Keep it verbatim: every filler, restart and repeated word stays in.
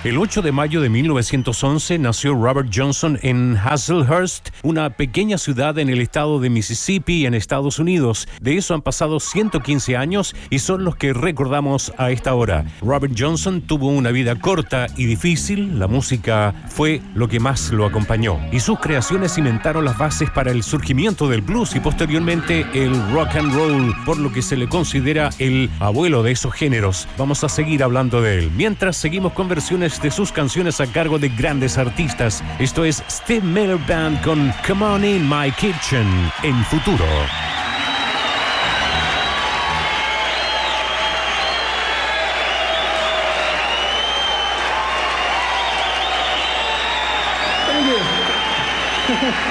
El ocho de mayo de mil novecientos once nació Robert Johnson en Hazlehurst, una pequeña ciudad en el estado de Mississippi, en Estados Unidos. De eso han pasado ciento quince años y son los que recordamos a esta hora. Robert Johnson tuvo una vida corta y difícil. La música fue lo que más lo acompañó y sus creaciones cimentaron las bases para el surgimiento del blues y posteriormente el rock and roll, por lo que se le considera el abuelo de esos géneros. Vamos a seguir hablando de él mientras seguimos con versiones de sus canciones a cargo de grandes artistas. Esto es Steve Miller Band con Come On In My Kitchen en Futuro. Thank you.